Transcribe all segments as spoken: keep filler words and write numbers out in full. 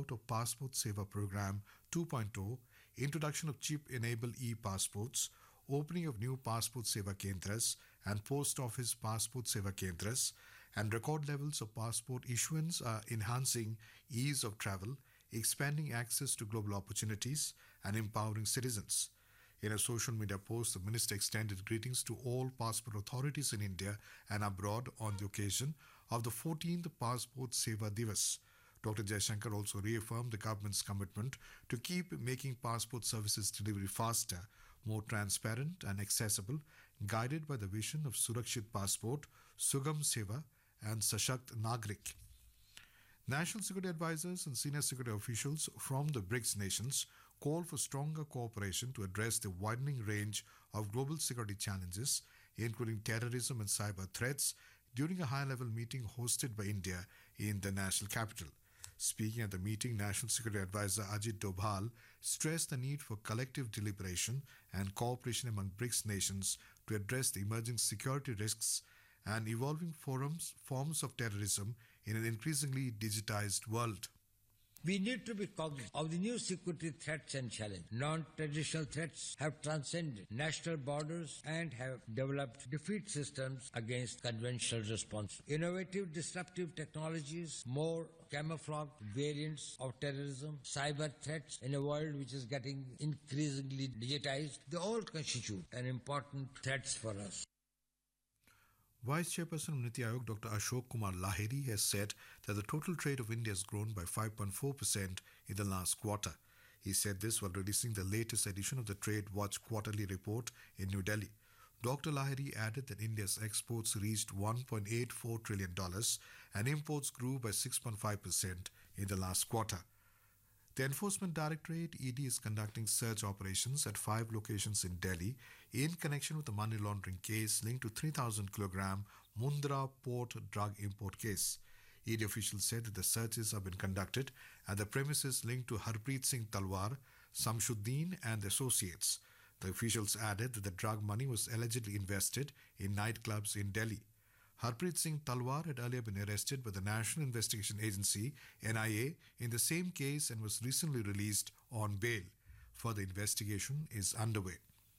rollout of Passport Seva Program two point oh, introduction of chip-enabled e-passports, opening of new Passport Seva Kendras and Post Office Passport Seva Kendras, and record levels of passport issuance are enhancing ease of travel, expanding access to global opportunities, and empowering citizens. In a social media post, the minister extended greetings to all passport authorities in India and abroad on the occasion of the fourteenth Passport Seva Divas. Doctor Jaishankar also reaffirmed the government's commitment to keep making passport services delivery faster, more transparent and accessible, guided by the vision of Surakshit Passport, Sugam Seva and Sashakt Nagrik. National security advisors and senior security officials from the BRICS nations call for stronger cooperation to address the widening range of global security challenges, including terrorism and cyber threats, during a high-level meeting hosted by India in the national capital. Speaking at the meeting, National Security Advisor Ajit Dobhal stressed the need for collective deliberation and cooperation among BRICS nations to address the emerging security risks and evolving forms, forms of terrorism in an increasingly digitized world. We need to be cognizant of the new security threats and challenges. Non-traditional threats have transcended national borders and have developed defeat systems against conventional response. Innovative disruptive technologies, more camouflaged variants of terrorism, cyber threats in a world which is getting increasingly digitized, they all constitute an important threats for us. Vice Chairperson of Niti Aayog, Doctor Ashok Kumar Lahiri, has said that the total trade of India has grown by five point four percent in the last quarter. He said this while releasing the latest edition of the Trade Watch quarterly report in New Delhi. Doctor Lahiri added that India's exports reached one point eight four trillion dollars and imports grew by six point five percent in the last quarter. The Enforcement Directorate, E D, is conducting search operations at five locations in Delhi in connection with the money laundering case linked to three thousand kilogram Mundra port drug import case. E D officials said that the searches have been conducted at the premises linked to Harpreet Singh Talwar, Samshuddin and associates. The officials added that the drug money was allegedly invested in nightclubs in Delhi. Harpreet Singh Talwar had earlier been arrested by the National Investigation Agency, N I A, in the same case and was recently released on bail. Further investigation is underway.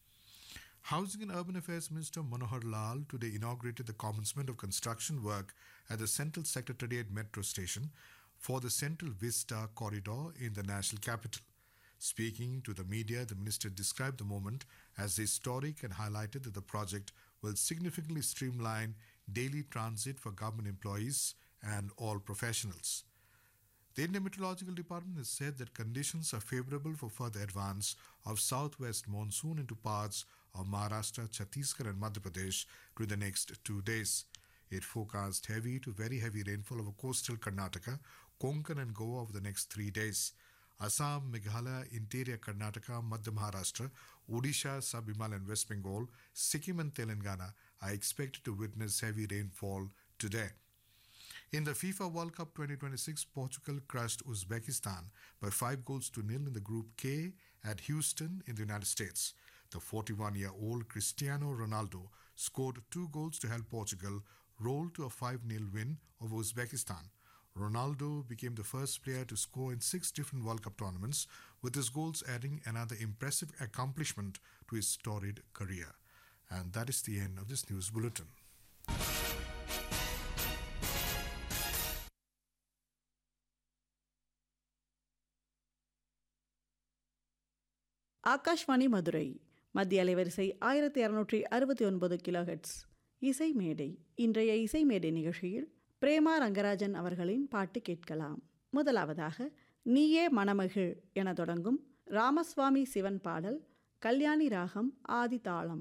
Housing and Urban Affairs Minister Manohar Lal today inaugurated the commencement of construction work at the Central Secretariat Metro Station for the Central Vista Corridor in the national capital. Speaking to the media, the minister described the moment as historic and highlighted that the project will significantly streamline daily transit for government employees and all professionals. The Indian Meteorological Department has said that conditions are favorable for further advance of southwest monsoon into parts of Maharashtra, Chhattisgarh and Madhya Pradesh during the next two days. It forecast heavy to very heavy rainfall over coastal Karnataka, Konkan and Goa over the next three days. Assam, Meghalaya, interior Karnataka, Madhya Maharashtra, Odisha, Sub-Himalayan West Bengal, Sikkim and Telangana are expected to witness heavy rainfall today. In the FIFA World Cup twenty twenty-six, Portugal crushed Uzbekistan by five goals to nil in the Group K at Houston in the United States. The forty-one-year-old Cristiano Ronaldo scored two goals to help Portugal roll to a five nil win over Uzbekistan. Ronaldo became the first player to score in six different World Cup tournaments, with his goals adding another impressive accomplishment to his storied career. And that is the end of this news bulletin. Akashvani Madurai மத்திய அலைவரிசை ஆயிரத்தி இரநூற்றி அறுபத்தி ஒன்பது kilo heads இசை மேடை. இன்றைய இசை மேடை நிகழ்ச்சியில் பிரேமா ரங்கராஜன் அவர்களின் பாட்டு கேட்கலாம். முதலாவதாக நீயே மணமகிழ் என தொடங்கும் ராமசுவாமி சிவன் பாடல், கல்யாணி ராகம், ஆதி தாளம்.